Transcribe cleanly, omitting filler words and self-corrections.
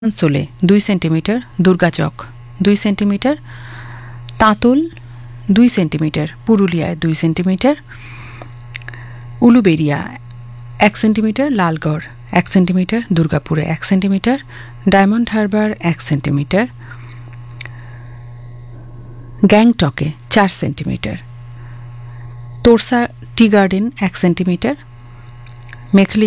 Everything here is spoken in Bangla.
আসানসোলে 2 সেন্টিমিটার, দুর্গাচক 2 সেন্টিমিটার, তাঁতুল 2 সেন্টিমিটার, পুরুলিয়ায় 2 centimetre, Uluberia 1 centimetre, Lalgarh 1 centimetre, দুর্গাপুরে 1 সেন্টিমিটার, ডায়মন্ড হারবার 1 সেন্টিমিটার, গ্যাংটকে 4 centimetre, Torsa tea garden 1 centimetre, মেখলি